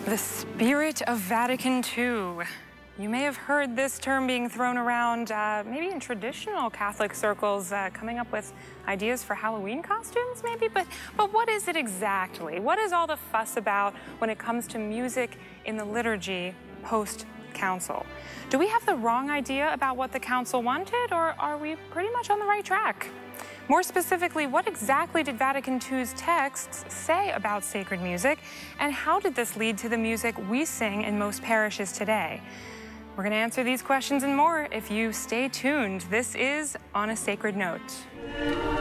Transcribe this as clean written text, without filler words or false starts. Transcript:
The spirit of Vatican II. You may have heard this term being thrown around, maybe in traditional Catholic circles, coming up with ideas for Halloween costumes, maybe? But what is it exactly? What is all the fuss about when it comes to music in the liturgy post-council? Do we have the wrong idea about what the council wanted, or are we pretty much on the right track? More specifically, what exactly did Vatican II's texts say about sacred music, and how did this lead to the music we sing in most parishes today? We're going to answer these questions and more if you stay tuned. This is On a Sacred Note.